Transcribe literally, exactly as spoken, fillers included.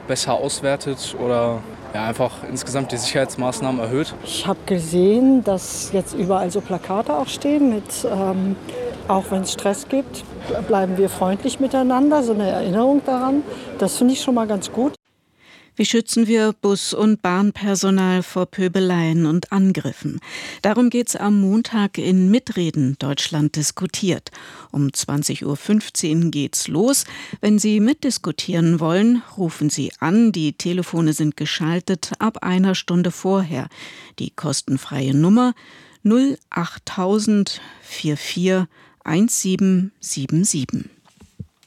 besser auswertet oder ja, einfach insgesamt die Sicherheitsmaßnahmen erhöht. Ich habe gesehen, dass jetzt überall so Plakate auch stehen mit, ähm, auch wenn es Stress gibt, bleiben wir freundlich miteinander, so eine Erinnerung daran. Das finde ich schon mal ganz gut. Wie schützen wir Bus- und Bahnpersonal vor Pöbeleien und Angriffen? Darum geht's am Montag in Mitreden Deutschland diskutiert. Um zwanzig Uhr fünfzehn geht's los. Wenn Sie mitdiskutieren wollen, rufen Sie an. Die Telefone sind geschaltet ab einer Stunde vorher. Die kostenfreie Nummer null achttausend vierundvierzig eins sieben sieben sieben.